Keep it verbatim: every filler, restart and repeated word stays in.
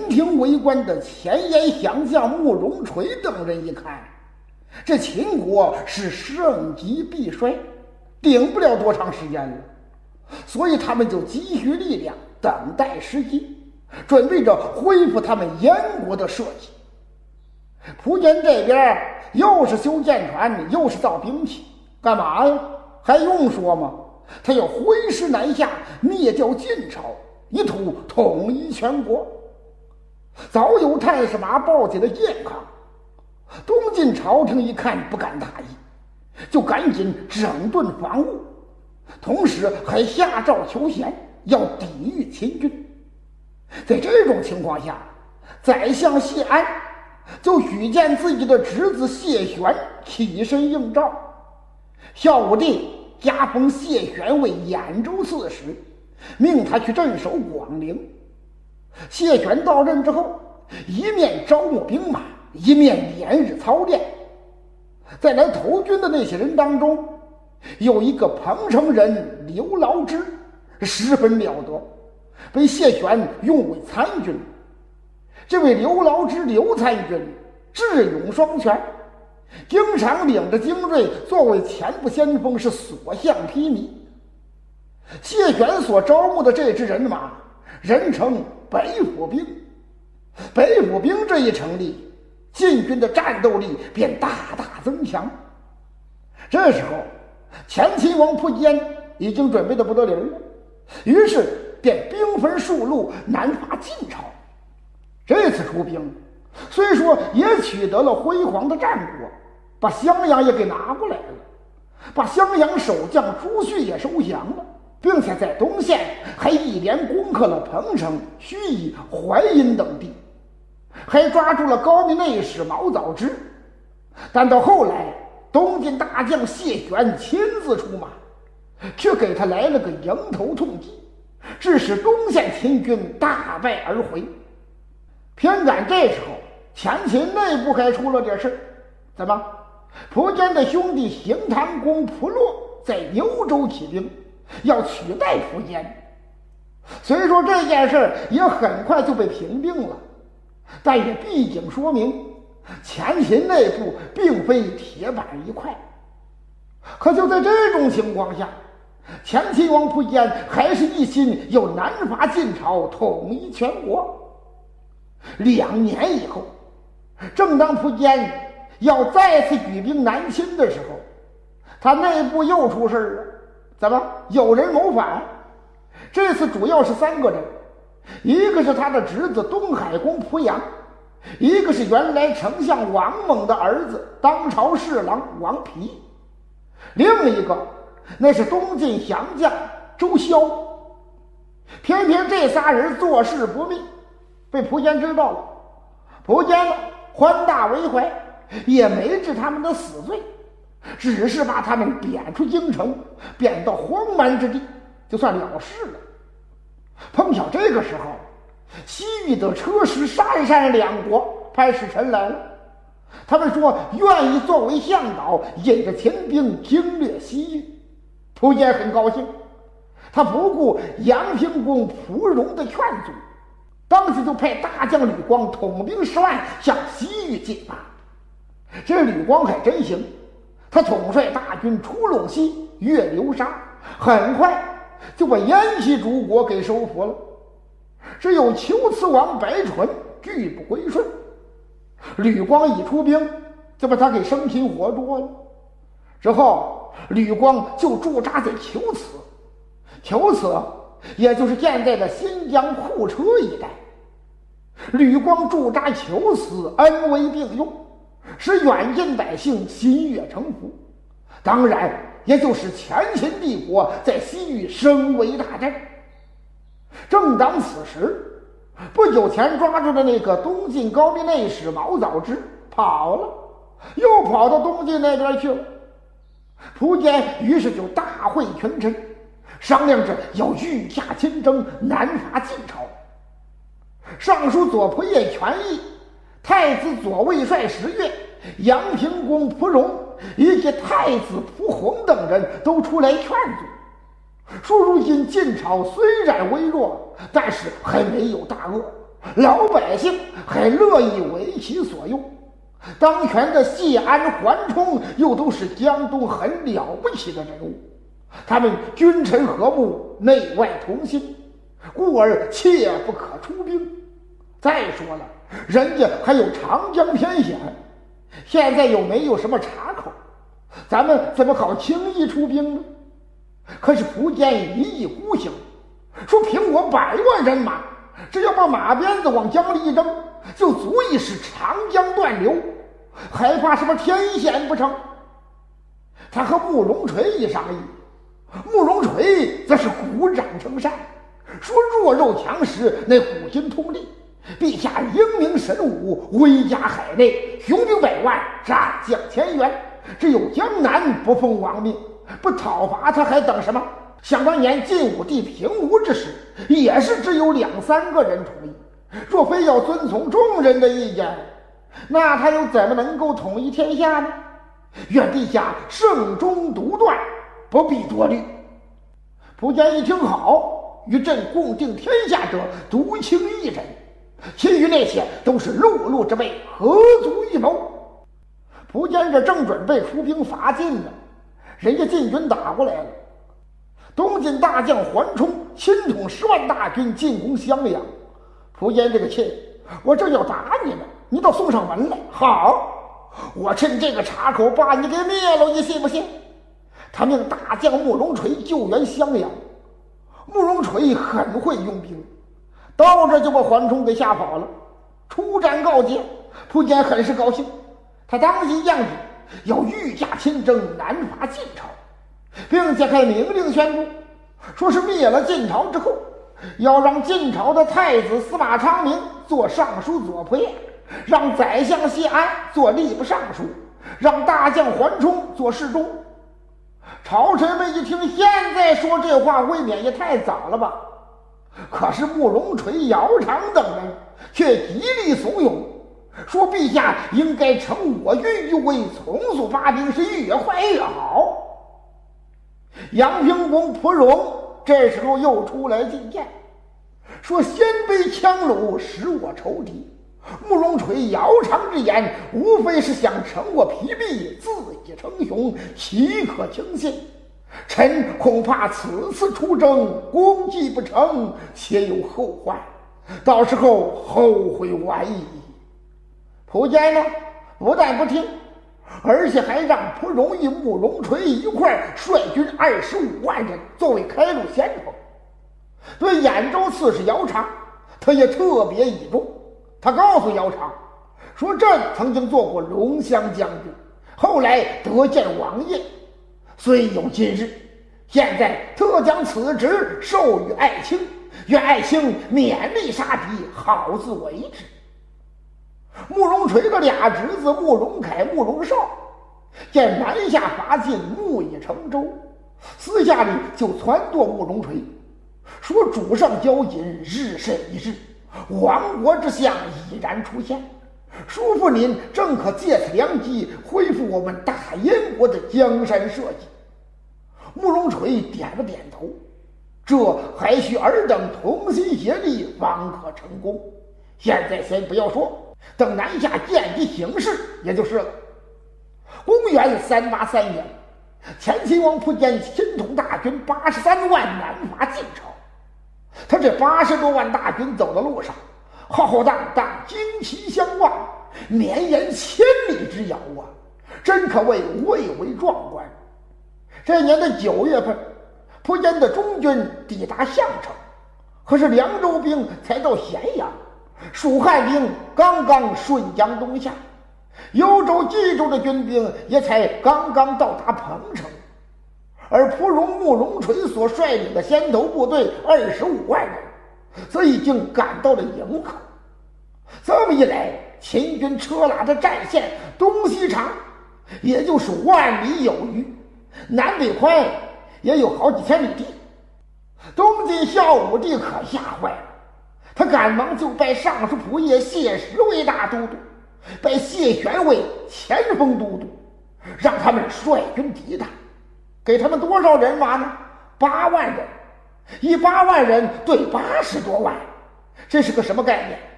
庭为官的前沿降将慕容垂等人一看，这秦国是盛极必衰，顶不了多长时间了，所以他们就积蓄力量，等待时机，准备着恢复他们燕国的社稷。苻坚这边又是修舰船，又是造兵器，干嘛呀？还用说吗？他要挥师南下，灭掉晋朝，以图统一全国。早有太师马报起了健康，东晋朝廷一看不敢大意，就赶紧整顿防务，同时还下诏求贤，要抵御秦军。在这种情况下，宰相谢安就举荐自己的侄子谢玄起身应召。孝武帝加封谢玄为兖州刺史，命他去镇守广陵。谢玄到任之后，一面招募兵马，一面连日操练。在来投军的那些人当中，有一个彭城人刘牢之，十分了得，被谢玄用为参军。这位刘牢之刘参军智勇双全，经常领着精锐作为前部先锋，是所向披靡。谢玄所招募的这支人马，人称北府兵。北府兵这一成立，晋军的战斗力便大大增强。这时候，前秦王苻坚已经准备的不得了了，于是便兵分数路南伐晋朝。这次出兵，虽说也取得了辉煌的战果，把襄阳也给拿过来了，把襄阳守将朱旭也收降了，并且在东线还一连攻克了彭城、盱眙、淮阴等地，还抓住了高密内史毛藻之。但到后来，东晋大将谢玄亲自出马，却给他来了个迎头痛击，致使东线秦军大败而回。偏赶这时候，前秦内部还出了点事儿。怎么？苻坚的兄弟邢唐公蒲洛在牛州起兵，要取代苻坚。虽说这件事也很快就被平定了，但也毕竟说明前秦内部并非铁板一块。可就在这种情况下，前秦王苻坚还是一心要南伐晋朝，统一全国。两年以后，正当苻坚要再次举兵南侵的时候，他内部又出事了。怎么？有人谋反。这次主要是三个人，一个是他的侄子东海公濮阳，一个是原来丞相王猛的儿子当朝侍郎王丕，另一个那是东晋降将周萧。偏偏这仨人做事不密，被苻坚知道了。苻坚呢，宽大为怀，也没治他们的死罪，只是把他们贬出京城，贬到荒蛮之地，就算了事了。碰巧这个时候，西域的车师、鄯善两国派使臣来了，他们说愿意作为向导，引着秦兵经略西域。苻坚很高兴，他不顾阳平公蒲荣的劝阻，当时就派大将吕光统兵十万向西域进发。这吕光还真行，他统帅大军出陇西，越流沙，很快就把燕西诸国给收服了。只有龟兹王白纯拒不归顺，吕光一出兵就把他给生擒活捉了。之后吕光就驻扎在龟兹，龟兹也就是现在的新疆库车一带。吕光驻扎龟兹，恩威并用，使远近百姓心悦诚服，当然也就使前秦帝国在西域声为大振。正当此时，不久前抓住的那个东晋高密内史毛藻之跑了，又跑到东晋那边去了。苻坚于是就大会群臣，商量着要御驾亲征，南伐晋朝。尚书左仆射权益、太子左卫帅石越、阳平公蒲荣以及太子蒲弘等人都出来劝阻，说如今晋朝虽然微弱，但是还没有大恶， 老百姓还乐意为其所用。当权的谢安、桓冲又都是江东很了不起的人物，他们君臣和睦，内外同心，故而切不可出兵。再说了，人家还有长江天险，现在又没有什么岔口，咱们怎么好轻易出兵呢？可是苻坚一意孤行，说凭我百万人马，只要把马鞭子往江里一扔，就足以使长江断流，还怕什么天险不成？他和慕容垂一商议，慕容垂则是鼓掌称善，说弱肉强食，乃古今通例。陛下英明神武，威加海内，雄兵百万，战将千员，只有江南不奉王命，不讨伐他还等什么？想当年晋武帝平吴之时，也是只有两三个人同意，若非要遵从众人的意见，那他又怎么能够统一天下呢？愿陛下圣中独断，不必多虑。苻坚一听好，与朕共定天下者独卿一人，其余那些都是碌碌之辈，何足一谋。苻坚这正准备出兵伐晋呢，人家晋军打过来了。东晋大将桓冲亲统十万大军进攻襄阳，苻坚这个妾，我正要打你呢，你倒送上门来。好，我趁这个岔口把你给灭了，你信不信？他命大将慕容垂救援襄阳。慕容垂很会用兵，到这就把桓冲给吓跑了。出战告捷，苻坚很是高兴，他当即降旨要御驾亲征南伐晋朝，并且还明令宣布，说是灭了晋朝之后，要让晋朝的太子司马昌明做尚书左仆射，让宰相谢安做吏部尚书，让大将桓冲做侍中。朝臣们一听，现在说这话未免也太早了吧？可是慕容垂、姚苌等人却极力怂恿，说陛下应该乘我军优威，从速发兵，是越快越好。阳平公蒲荣这时候又出来进谏，说鲜卑羌虏使我仇敌，慕容垂、姚苌之言，无非是想乘我疲弊，自己称雄，岂可轻信？臣恐怕此次出征，功绩不成，且有后患，到时候后悔晚矣。苻坚呢，不但不听，而且还让蒲荣与慕容垂一块率军二十五万人作为开路先锋。对兖州刺史姚苌，他也特别倚重。他告诉姚苌说，朕曾经做过龙骧将军，后来得见王爷，虽有今日，现在特将此职授予爱卿，愿爱卿勉力杀敌，好自为之。慕容垂的俩侄子慕容凯、慕容绍见南下伐晋，木已成舟，私下里就撺掇慕容垂，说主上交紧，日甚一日，亡国之象已然出现，叔父您正可借此良机恢复我们大燕国的江山社稷。慕容垂点了点头，这还需尔等同心协力方可成功，现在先不要说，等南下见机行事也就是了。公元三八三年，前秦王苻坚亲统大军八十三万南伐晋朝。他这八十多万大军走的路上，浩浩荡荡，旌旗相望，绵延千里之遥啊，真可谓蔚为壮观。这年的九月份，苻坚的中军抵达项城，可是凉州兵才到咸阳，蜀汉兵刚刚顺江东下，幽州、冀州的军兵也才刚刚到达彭城，而蒲荣、慕容垂所率领的先头部队二十五万人，则已经赶到了营口。这么一来，秦军车拉的战线东西长，也就是万里有余，南北宽也有好几千里地。东晋孝武帝可吓坏了，他赶忙就拜尚书仆射谢石为大都督，拜谢玄为前锋都督，让他们率军抵挡。给他们多少人马呢？八万人，以八万人对八十多万，这是个什么概念？